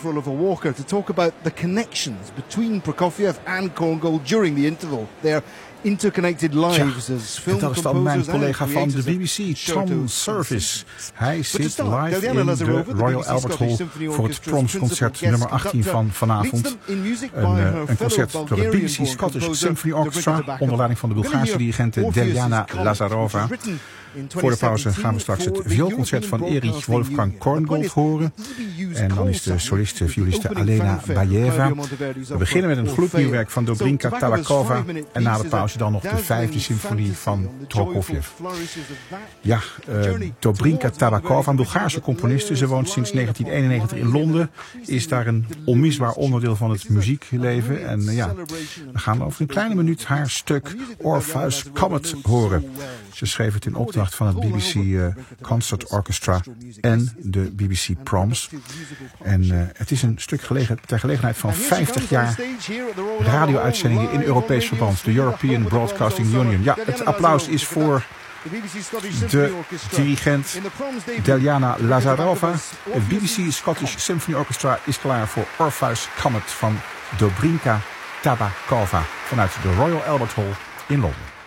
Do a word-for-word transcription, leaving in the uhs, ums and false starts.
of Oliver Walker to talk about the connections between Prokofiev and Korngold during the interval. Their interconnected lives Tja, as film en dat is dan mijn composers collega and van de creators B B C, of Tom Shoto Service. Hij zit start, live Deliana in Lazarova, de the Royal B B C Albert Scottish Hall Symphony voor het Orchestra's Proms-concert principal nummer guest achttien van conductor, vanavond. leads them in music Een, by uh, her een fellow concert door de B B C Bulgarian-born Scottish composer, Symphony Orchestra Dobrinka Tabakova. onder leiding van de We're gonna Bulgaarse hear dirigente Orpheus' Deliana Comet, Lazarova. which was written in Voor de pauze twenty gaan we straks het seventeen for vioolconcert the van European Erich Broadcasting Wolfgang Union. Korngold horen. En dan is de soliste violiste Alena Bajeva. We beginnen met een gloednieuw van Dobrinka Tabakova. En na de pauze dan nog de vijfde symfonie van Prokofiev. Ja, uh, Dobrinka Tabakova, een Bulgaarse componiste. Ze woont sinds negentien eenennegentig in Londen. Is daar een onmisbaar onderdeel van het muziekleven. En uh, ja, we gaan over een kleine minuut haar stuk Orpheus Comet horen. Ze schreef het in opdracht van het B B C uh, Concert Orchestra en de B B C Proms. En uh, het is een stuk gelegen, ter gelegenheid van vijftig jaar radio-uitzendingen in Europees verband. De European Broadcasting Union. Ja, het applaus is voor de dirigent Deliana Lazarova. Het B B C Scottish Symphony Orchestra is klaar voor Orpheus Comet van Dobrinka Tabakova vanuit de Royal Albert Hall in Londen.